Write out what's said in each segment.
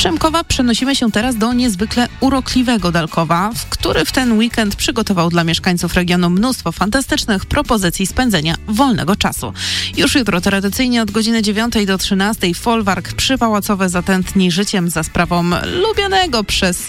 Przemkowa przenosimy się teraz do niezwykle urokliwego Dalkowa, który w ten weekend przygotował dla mieszkańców regionu mnóstwo fantastycznych propozycji spędzenia wolnego czasu. Już jutro tradycyjnie od godziny 9 do 13 folwark przypałacowy zatętni życiem za sprawą lubianego przez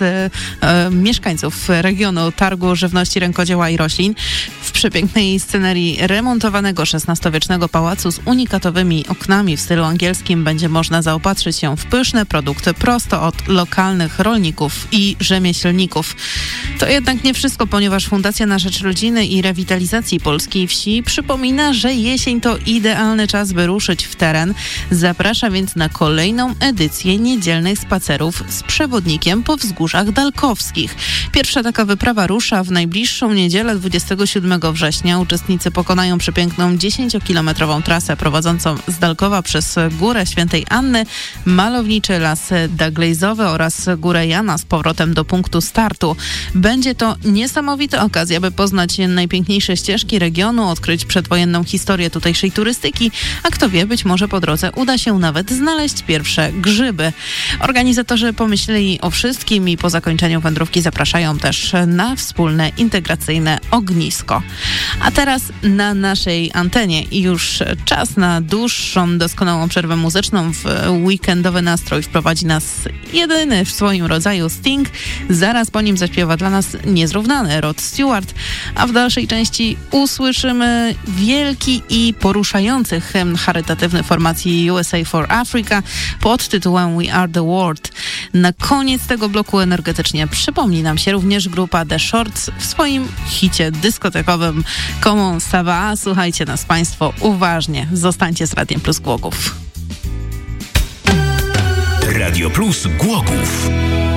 mieszkańców regionu targu żywności, rękodzieła i roślin. W przepięknej scenerii remontowanego XVI-wiecznego pałacu z unikatowymi oknami w stylu angielskim będzie można zaopatrzyć się w pyszne produkty prosto od lokalnych rolników i rzemieślników. To jednak nie wszystko, ponieważ Fundacja na Rzecz Rodziny i Rewitalizacji Polskiej Wsi przypomina, że jesień to idealny czas, by ruszyć w teren. Zaprasza więc na kolejną edycję niedzielnych spacerów z przewodnikiem po wzgórzach dalkowskich. Pierwsza taka wyprawa rusza w najbliższą niedzielę 27 września. Uczestnicy pokonają przepiękną 10-kilometrową trasę prowadzącą z Dalkowa przez Górę Świętej Anny, malowniczy Las Daglejzowy oraz Górę Jana z powrotem do punktu startu. Będzie to niesamowita okazja, by poznać najpiękniejsze ścieżki regionu, odkryć przedwojenną historię tutejszej turystyki, a kto wie, być może po drodze uda się nawet znaleźć pierwsze grzyby. Organizatorzy pomyśleli o wszystkim i po zakończeniu wędrówki zapraszają też na wspólne integracyjne ognisko. A teraz na naszej antenie już czas na dłuższą, doskonałą przerwę muzyczną. W weekendowy nastrój wprowadzi nas jedyny w swoim rodzaju Sting. Zaraz po nim zaśpiewa dla nas niezrównany Rod Stewart, a w dalszej części usłyszymy wielki i poruszający hymn charytatywny formacji USA for Africa pod tytułem We Are the World. Na koniec tego bloku energetycznie przypomni nam się również grupa The Shorts w swoim hicie dyskotekowym Comment ça va? Słuchajcie nas Państwo uważnie. Zostańcie z Radiem Plus Głogów. Radio Plus Głogów.